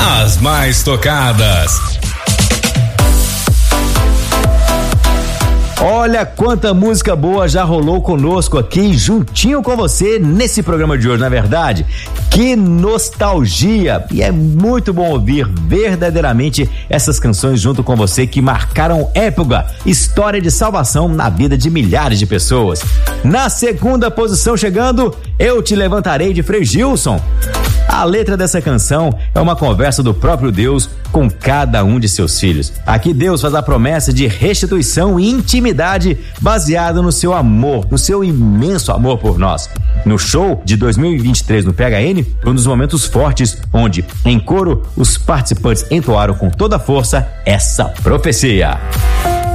As mais tocadas. Olha quanta música boa já rolou conosco aqui, juntinho com você nesse programa de hoje, não é verdade? Que nostalgia! E é muito bom ouvir verdadeiramente essas canções junto com você que marcaram época, história de salvação na vida de milhares de pessoas. Na segunda posição chegando, Eu Te Levantarei de Frei Gilson. A letra dessa canção é uma conversa do próprio Deus com cada um de seus filhos. Aqui Deus faz a promessa de restituição e intimidade baseada no seu amor, no seu imenso amor por nós. No show de 2023 no PHN, foi um dos momentos fortes onde, em coro, os participantes entoaram com toda a força essa profecia.